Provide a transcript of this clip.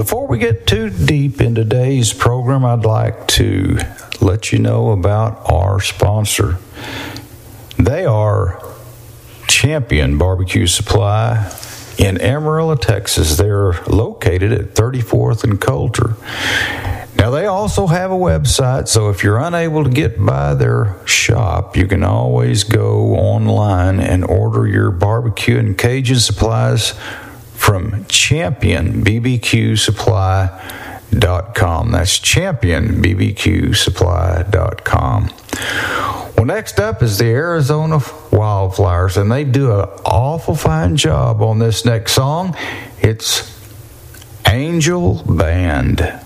Before we get too deep in today's program, I'd like to let you know about our sponsor. They are Champion Barbecue Supply in Amarillo, Texas. They're located at 34th and Coulter. Now, they also have a website, so if you're unable to get by their shop, you can always go online and order your barbecue and Cajun supplies from championbbqsupply.com. That's championbbqsupply.com. Well, next up is the Arizona Wildflowers, and they do an awful fine job on this next song. It's Angel Band.